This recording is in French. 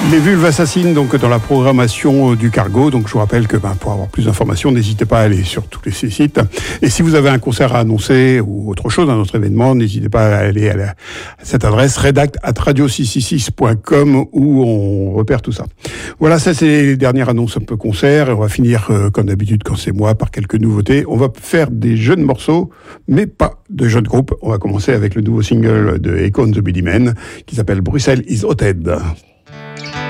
Les vulves assassines donc dans la programmation du Cargo. Donc je vous rappelle que pour avoir plus d'informations, n'hésitez pas à aller sur tous les sites. Et si vous avez un concert à annoncer ou autre chose, un autre événement, n'hésitez pas à aller à cette adresse redact@radio666.com où on repère tout ça. Voilà, ça c'est les dernières annonces un peu concert. Et on va finir comme d'habitude quand c'est moi par quelques nouveautés. On va faire des jeunes morceaux, mais pas de jeunes groupes. On va commencer avec le nouveau single de Echo and the Beady Men qui s'appelle Bruxelles is Hotted.